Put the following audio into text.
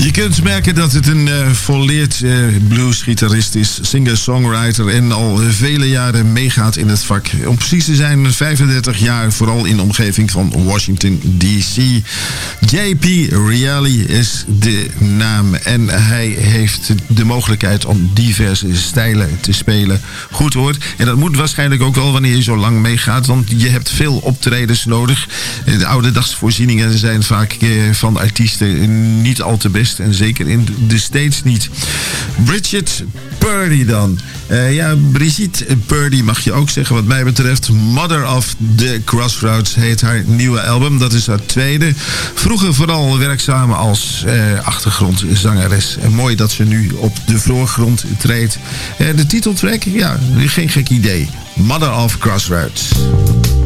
Je kunt merken dat het een volleerd bluesgitarist is, singer-songwriter en al vele jaren meegaat in het vak. Om precies te zijn 35 jaar, vooral in de omgeving van Washington D.C. J.P. Reali is de naam en hij heeft de mogelijkheid om diverse stijlen te spelen. Goed hoor. En dat moet waarschijnlijk ook wel wanneer je zo lang meegaat, want je hebt veel optredens nodig. De ouderdagsvoorzieningen zijn vaak van artiesten niet al te best en zeker in de States niet. Bridget Purdy dan. Brigitte Purdy mag je ook zeggen wat mij betreft. Mother of the Crossroads heet haar nieuwe album. Dat is haar tweede. Vroeger vooral werkzaam als achtergrondzangeres. En mooi dat ze nu op de voorgrond treedt. De titeltrack? Ja, geen gek idee. Mother of Crossroads.